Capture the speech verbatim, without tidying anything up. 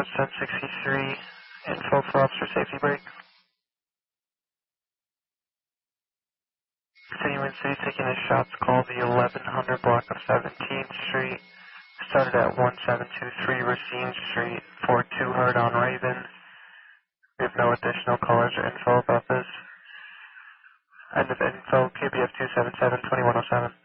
Charge ten sixty-three, info for officer safety break. Continuing City taking a shots call the eleven hundred block of seventeenth Street. Started at one seven two three Racine Street, four two Herd on Raven. We have no additional callers or info about this. End of info, K B F two seven seven, twenty-one oh seven.